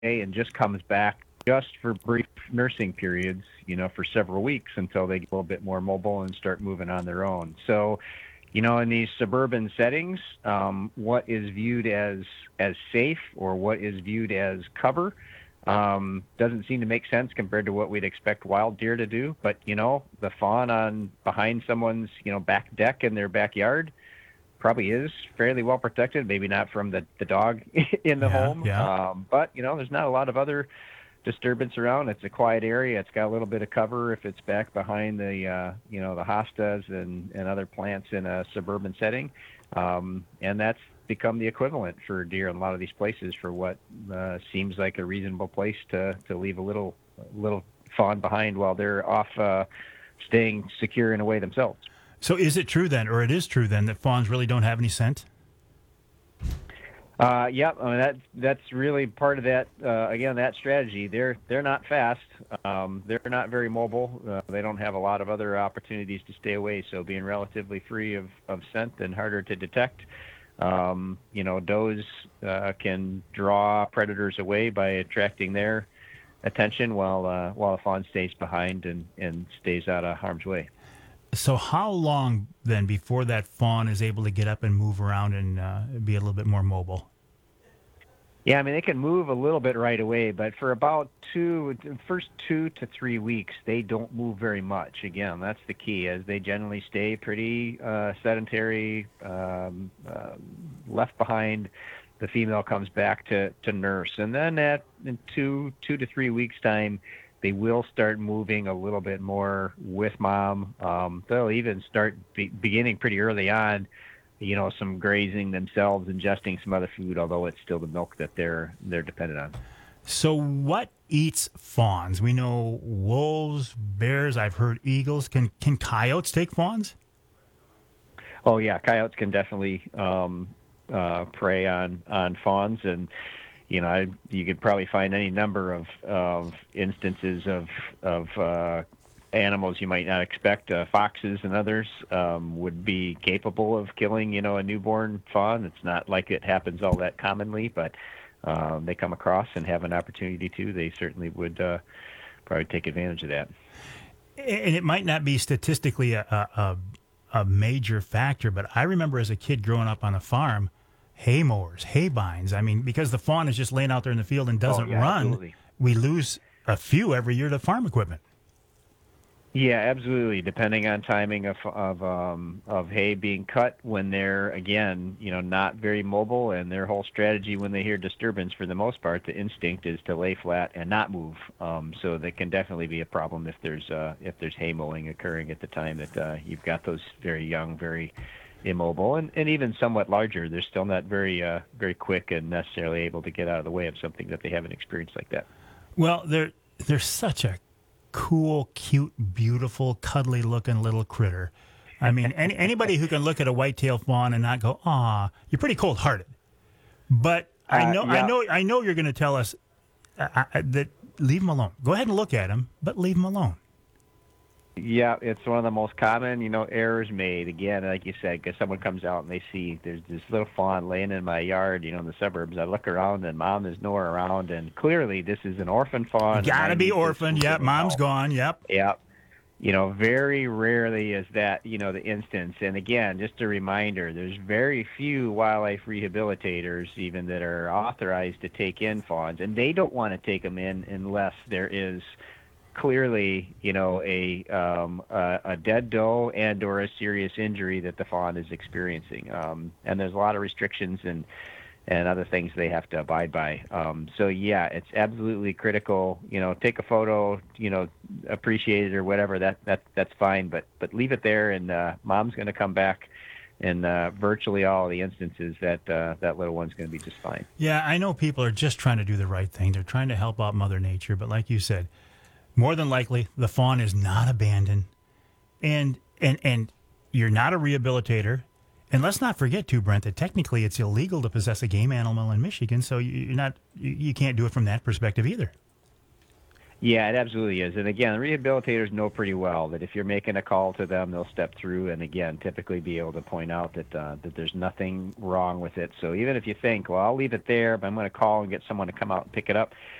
and just comes back just for brief nursing periods, for several weeks until they get a little bit more mobile and start moving on their own. So, in these suburban settings, what is viewed as safe or what is viewed as cover doesn't seem to make sense compared to what we'd expect wild deer to do. But, the fawn on behind someone's, back deck in their backyard probably is fairly well protected, maybe not from the dog in the home. Yeah. But, there's not a lot of other disturbance around. It's a quiet area. It's got a little bit of cover if it's back behind the the hostas and other plants in a suburban setting, and that's become the equivalent for deer in a lot of these places for what seems like a reasonable place to leave a little fawn behind while they're off staying secure in a way themselves. So is it true then, or it is true then, that fawns really don't have any scent? Yeah, I mean, that's really part of that. Again, that strategy. They're not fast. They're not very mobile. They don't have a lot of other opportunities to stay away. So being relatively free of scent and harder to detect. Does can draw predators away by attracting their attention while the fawn stays behind and stays out of harm's way. So how long then before that fawn is able to get up and move around and be a little bit more mobile? Yeah, I mean, they can move a little bit right away, but for about first 2 to 3 weeks, they don't move very much. Again, that's the key, as they generally stay pretty sedentary, left behind. The female comes back to nurse, and then in 2 to 3 weeks' time, they will start moving a little bit more with mom. They'll even start beginning pretty early on, some grazing themselves, ingesting some other food, although it's still the milk that they're dependent on. So what eats fawns? We know wolves, bears, I've heard eagles. Can coyotes take fawns? Oh, yeah, coyotes can definitely prey on fawns, and you could probably find any number of instances of animals you might not expect. Foxes and others would be capable of killing, a newborn fawn. It's not like it happens all that commonly, but they come across and have an opportunity to. They certainly would probably take advantage of that. And it might not be statistically a major factor, but I remember as a kid growing up on a farm, hay mowers, hay binds. I mean, because the fawn is just laying out there in the field and doesn't run, absolutely. We lose a few every year to farm equipment. Yeah, absolutely. Depending on timing of hay being cut, when they're again, not very mobile, and their whole strategy when they hear disturbance, for the most part, the instinct is to lay flat and not move. So that can definitely be a problem if there's hay mowing occurring at the time that you've got those very young, very immobile, and even somewhat larger. They're still not very quick and necessarily able to get out of the way of something that they haven't experienced like that. Well, they're such a cool, cute, beautiful, cuddly-looking little critter. I mean, anybody who can look at a white-tail fawn and not go, "Aw," you're pretty cold-hearted. But I know you're going to tell us that leave them alone. Go ahead and look at them, but leave them alone. Yeah, it's one of the most common, errors made. Again, like you said, because someone comes out and they see there's this little fawn laying in my yard, in the suburbs. I look around and mom is nowhere around, and clearly this is an orphan fawn. Gotta be orphaned. Yep, mom's gone. Yep. Yep. Very rarely is that, the instance. And again, just a reminder, there's very few wildlife rehabilitators even that are authorized to take in fawns, and they don't want to take them in unless there is clearly, a dead doe and or a serious injury that the fawn is experiencing. And there's a lot of restrictions and other things they have to abide by. So yeah, it's absolutely critical. Take a photo, appreciate it or whatever. That's fine, but leave it there, and mom's going to come back. In virtually all the instances, that little one's going to be just fine. Yeah, I know people are just trying to do the right thing. They're trying to help out Mother Nature, but like you said, more than likely, the fawn is not abandoned, and you're not a rehabilitator. And let's not forget, too, Brent, that technically it's illegal to possess a game animal in Michigan, so you can't do it from that perspective either. Yeah, it absolutely is. And again, rehabilitators know pretty well that if you're making a call to them, they'll step through and again, typically be able to point out that there's nothing wrong with it. So even if you think, well, I'll leave it there, but I'm going to call and get someone to come out and pick it up,